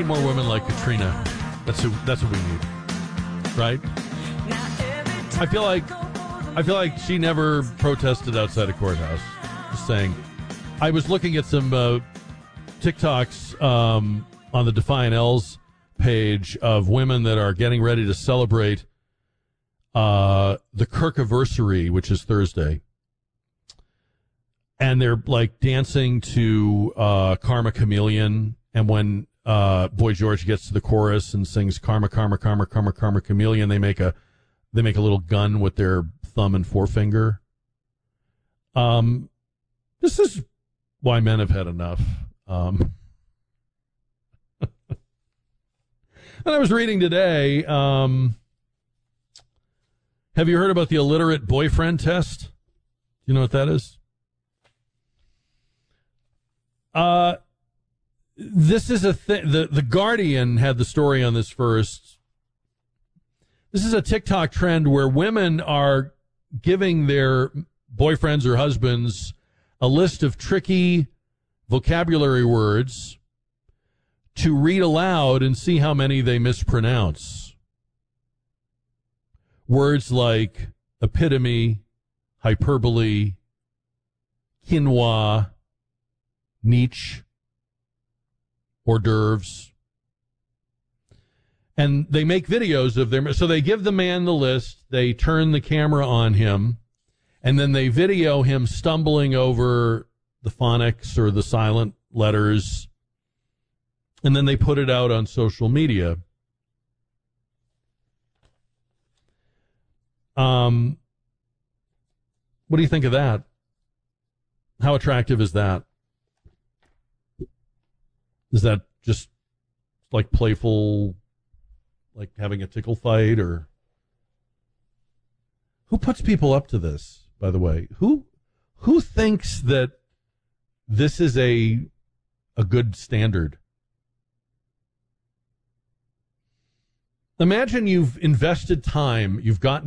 need more women like Katrina. That's what we need, right? I feel like she never protested outside a courthouse. Just saying. I was looking at some TikToks on the Defiant L's page of women that are getting ready to celebrate the Kirkiversary, which is Thursday. And they're like dancing to Karma Chameleon. And when Boy George gets to the chorus and sings Karma, Karma, Karma, Karma, Karma Chameleon, they make a little gun with their thumb and forefinger. This is why men have had enough. And I was reading today, have you heard about the illiterate boyfriend test? Do you know what that is? This is a thing. The Guardian had the story on this first. This is a TikTok trend where women are giving their boyfriends or husbands a list of tricky vocabulary words to read aloud and see how many they mispronounce. Words like epitome, hyperbole, quinoa, niche, hors d'oeuvres. And they make videos of them. So they give the man the list, they turn the camera on him, and then they video him stumbling over the phonics or the silent letters, and then they put it out on social media. What do you think of that? How attractive is that? Is that just like playful, like having a tickle fight? Or who puts people up to this, by the way? Who thinks that this is a good standard? Imagine you've invested time, you've gotten